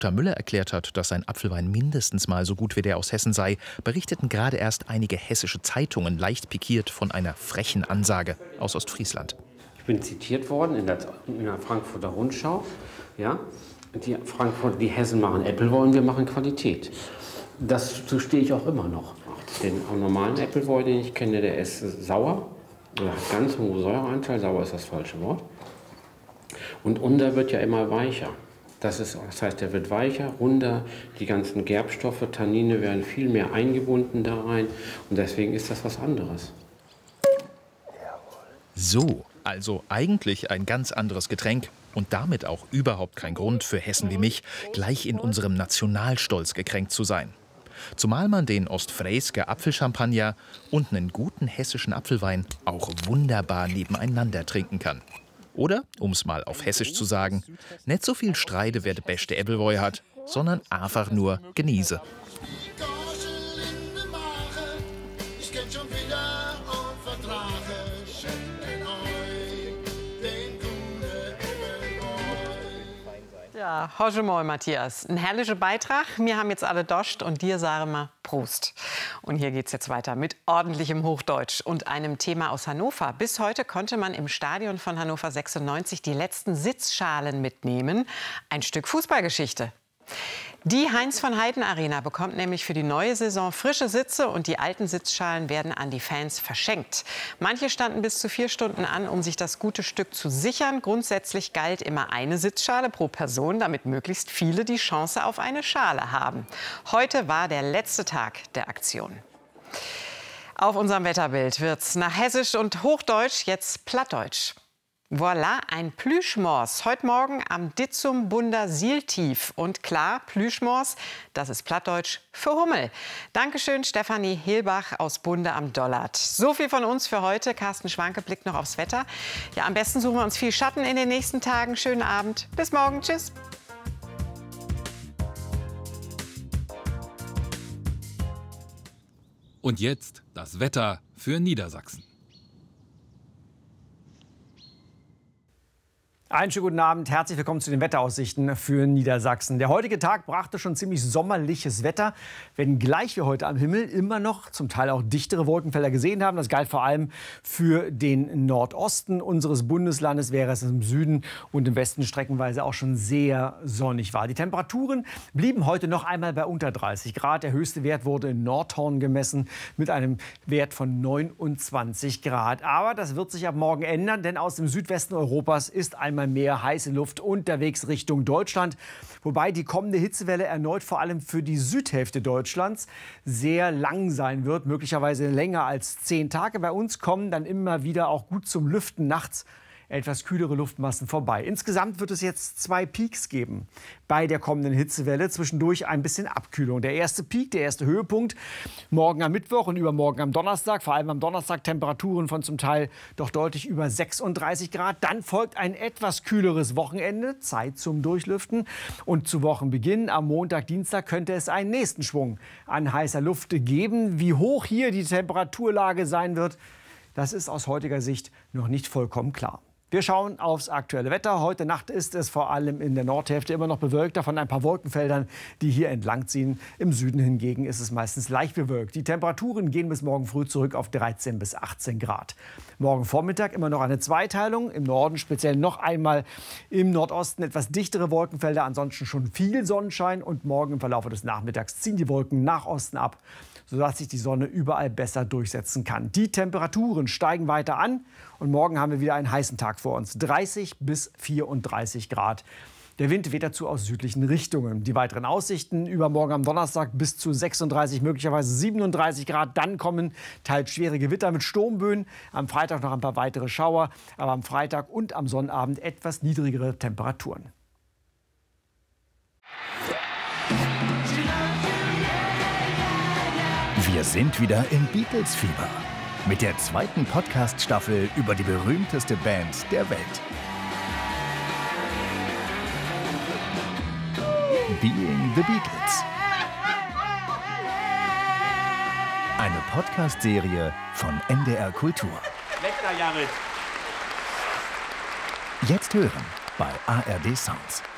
Da Müller erklärt hat, dass sein Apfelwein mindestens mal so gut wie der aus Hessen sei, berichteten gerade erst einige hessische Zeitungen leicht pikiert von einer frechen Ansage aus Ostfriesland. Ich bin zitiert worden in der Frankfurter Rundschau. Ja, die Hessen machen Äppelwein, wir machen Qualität. Dazu stehe ich auch immer noch. Den normalen Äppelwein, den ich kenne, der ist sauer. Der hat ganz hohen Säureanteil. Sauer ist das falsche Wort. Und unser wird ja immer weicher. Das heißt, der wird weicher, runder, die ganzen Gerbstoffe, Tannine werden viel mehr eingebunden da rein und deswegen ist das was anderes. So, also eigentlich ein ganz anderes Getränk und damit auch überhaupt kein Grund für Hessen wie mich, gleich in unserem Nationalstolz gekränkt zu sein. Zumal man den Ostfriesker Apfelchampagner und einen guten hessischen Apfelwein auch wunderbar nebeneinander trinken kann. Oder, um es mal auf Hessisch zu sagen, nicht so viel Streite, wer de beste Äppelwoi hat, sondern einfach nur genieße. Ja, heute mal, Matthias. Ein herrlicher Beitrag. Wir haben jetzt alle Dost und dir sagen wir Prost. Und hier geht's jetzt weiter mit ordentlichem Hochdeutsch und einem Thema aus Hannover. Bis heute konnte man im Stadion von Hannover 96 die letzten Sitzschalen mitnehmen. Ein Stück Fußballgeschichte. Die Heinz-von-Heiden-Arena bekommt nämlich für die neue Saison frische Sitze und die alten Sitzschalen werden an die Fans verschenkt. Manche standen bis zu 4 Stunden an, um sich das gute Stück zu sichern. Grundsätzlich galt immer eine Sitzschale pro Person, damit möglichst viele die Chance auf eine Schale haben. Heute war der letzte Tag der Aktion. Auf unserem Wetterbild wird's nach Hessisch und Hochdeutsch jetzt Plattdeutsch. Voilà, ein Plüschmors. Heute Morgen am Ditzum Bunder Sieltief. Und klar, Plüschmors, das ist Plattdeutsch für Hummel. Dankeschön, Stefanie Hilbach aus Bunde am Dollard. So viel von uns für heute. Carsten Schwanke blickt noch aufs Wetter. Ja, am besten suchen wir uns viel Schatten in den nächsten Tagen. Schönen Abend. Bis morgen. Tschüss. Und jetzt das Wetter für Niedersachsen. Einen schönen guten Abend, herzlich willkommen zu den Wetteraussichten für Niedersachsen. Der heutige Tag brachte schon ziemlich sommerliches Wetter, wenngleich wir heute am Himmel immer noch zum Teil auch dichtere Wolkenfelder gesehen haben. Das galt vor allem für den Nordosten unseres Bundeslandes, während es im Süden und im Westen streckenweise auch schon sehr sonnig war. Die Temperaturen blieben heute noch einmal bei unter 30 Grad. Der höchste Wert wurde in Nordhorn gemessen mit einem Wert von 29 Grad. Aber das wird sich ab morgen ändern, denn aus dem Südwesten Europas ist einmal mehr heiße Luft unterwegs Richtung Deutschland. Wobei die kommende Hitzewelle erneut vor allem für die Südhälfte Deutschlands sehr lang sein wird. Möglicherweise länger als 10 Tage. Bei uns kommen dann immer wieder auch gut zum Lüften nachts etwas kühlere Luftmassen vorbei. Insgesamt wird es jetzt 2 Peaks geben bei der kommenden Hitzewelle. Zwischendurch ein bisschen Abkühlung. Der erste Peak, der erste Höhepunkt, morgen am Mittwoch und übermorgen am Donnerstag. Vor allem am Donnerstag Temperaturen von zum Teil doch deutlich über 36 Grad. Dann folgt ein etwas kühleres Wochenende, Zeit zum Durchlüften. Und zu Wochenbeginn am Montag, Dienstag könnte es einen nächsten Schwung an heißer Luft geben. Wie hoch hier die Temperaturlage sein wird, das ist aus heutiger Sicht noch nicht vollkommen klar. Wir schauen aufs aktuelle Wetter. Heute Nacht ist es vor allem in der Nordhälfte immer noch bewölkt, davon ein paar Wolkenfeldern, die hier entlang ziehen. Im Süden hingegen ist es meistens leicht bewölkt. Die Temperaturen gehen bis morgen früh zurück auf 13 bis 18 Grad. Morgen Vormittag immer noch eine Zweiteilung. Im Norden speziell noch einmal im Nordosten etwas dichtere Wolkenfelder, ansonsten schon viel Sonnenschein. Und morgen im Verlauf des Nachmittags ziehen die Wolken nach Osten ab, sodass sich die Sonne überall besser durchsetzen kann. Die Temperaturen steigen weiter an und morgen haben wir wieder einen heißen Tag vor uns. 30 bis 34 Grad. Der Wind weht dazu aus südlichen Richtungen. Die weiteren Aussichten: übermorgen am Donnerstag bis zu 36, möglicherweise 37 Grad. Dann kommen teils schwere Gewitter mit Sturmböen. Am Freitag noch ein paar weitere Schauer. Aber am Freitag und am Sonnabend etwas niedrigere Temperaturen. Wir sind wieder im Beatles-Fieber mit der 2. Podcast-Staffel über die berühmteste Band der Welt. Being the Beatles. Eine Podcast-Serie von NDR Kultur. Jetzt hören bei ARD Sounds.